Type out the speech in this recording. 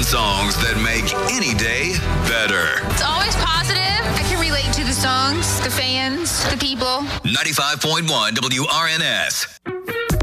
songs that make any day better. It's always positive. I can relate to the songs, the fans, the people. 95.1 WRNS.